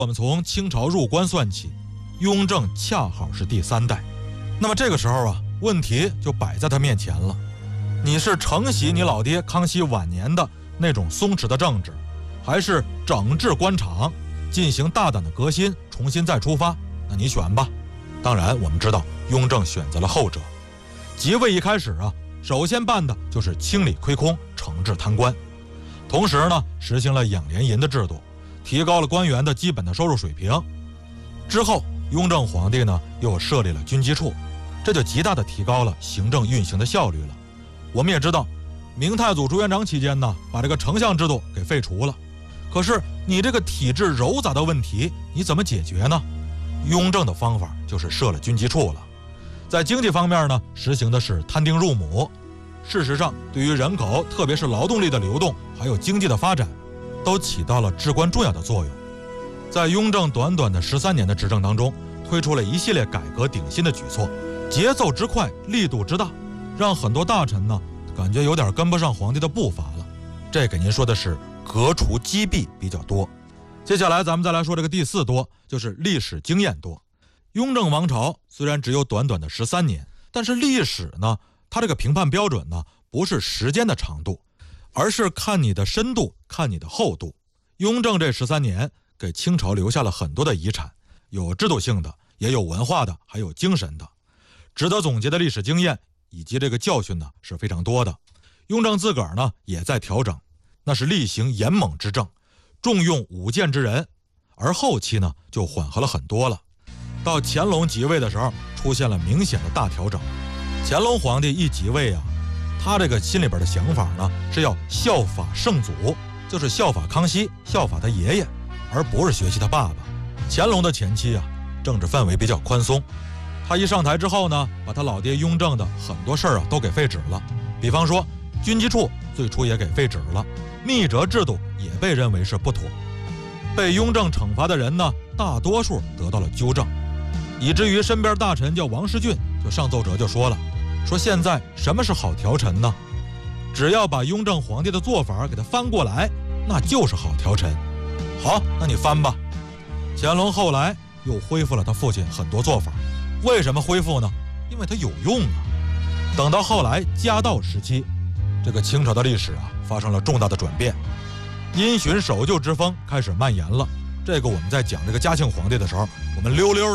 我们从清朝入关算起，雍正恰好是第3代。那么这个时候啊，问题就摆在他面前了。你是承袭你老爹康熙晚年的那种松弛的政治，还是整治官场，进行大胆的革新，重新再出发？那你选吧。当然我们知道雍正选择了后者。即位一开始啊，首先办的就是清理亏空，惩治贪官，同时呢实行了养廉银的制度，提高了官员的基本的收入水平。之后雍正皇帝呢又设立了军机处，这就极大的提高了行政运行的效率了。我们也知道明太祖朱元璋期间呢，把这个丞相制度给废除了。可是你这个体制糅杂的问题你怎么解决呢？雍正的方法就是设了军机处了。在经济方面呢，实行的是摊丁入亩。事实上对于人口特别是劳动力的流动还有经济的发展都起到了至关重要的作用。在雍正短短的13年的执政当中，推出了一系列改革鼎新的举措，节奏之快，力度之大，让很多大臣呢感觉有点跟不上皇帝的步伐了。这给您说的是革除积弊比较多。接下来咱们再来说这个第4多，就是历史经验多。雍正王朝虽然只有短短的13年，但是历史呢，它这个评判标准呢不是时间的长度，而是看你的深度，看你的厚度。雍正这13年给清朝留下了很多的遗产，有制度性的，也有文化的，还有精神的。值得总结的历史经验以及这个教训呢是非常多的。雍正自个儿呢也在调整，那是厉行严猛之政，重用武谏之人，而后期呢就缓和了很多了。到乾隆即位的时候出现了明显的大调整。乾隆皇帝一即位啊，他这个心里边的想法呢是要效法圣祖，就是效法康熙，效法他爷爷，而不是学习他爸爸。乾隆的前期啊，政治氛围比较宽松，他一上台之后呢，把他老爹雍正的很多事儿啊都给废止了。比方说军机处最初也给废止了，密折制度也被认为是不妥。被雍正惩罚的人呢，大多数得到了纠正，以至于身边大臣叫王世俊就上奏折就说了，说现在什么是好调臣呢？只要把雍正皇帝的做法给他翻过来，那就是好调臣。好，那你翻吧。乾隆后来又恢复了他父亲很多做法，为什么恢复呢？因为它有用啊。等到后来嘉道时期，这个清朝的历史啊发生了重大的转变，因循守旧之风开始蔓延了。这个我们在讲这个嘉庆皇帝的时候，我们溜溜